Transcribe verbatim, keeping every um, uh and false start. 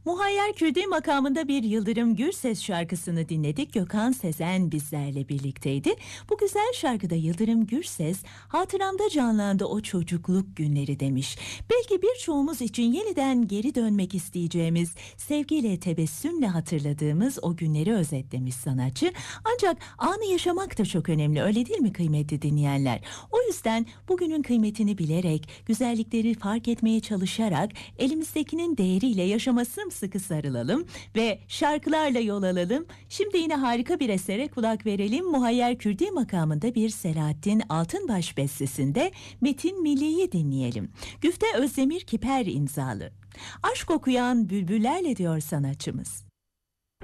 Muhayyer Kürdi makamında bir Yıldırım Gürses şarkısını dinledik. Gökhan Sezen bizlerle birlikteydi. Bu güzel şarkıda Yıldırım Gürses hatıramda canlandı o çocukluk günleri demiş. Belki birçoğumuz için yeniden geri dönmek isteyeceğimiz, sevgiyle tebessümle hatırladığımız o günleri özetlemiş sanatçı. Ancak anı yaşamak da çok önemli, öyle değil mi kıymetli dinleyenler? O yüzden bugünün kıymetini bilerek, güzellikleri fark etmeye çalışarak elimizdekinin değeriyle yaşaması sıkı sarılalım ve şarkılarla yol alalım. Şimdi yine harika bir esere kulak verelim. Muhayyer Kürdi makamında bir Selahattin Altınbaş bestesinde Metin Milli'yi dinleyelim. Güfte Özdemir Kiper imzalı. Aşk okuyan bülbüllerle diyor sanatçımız.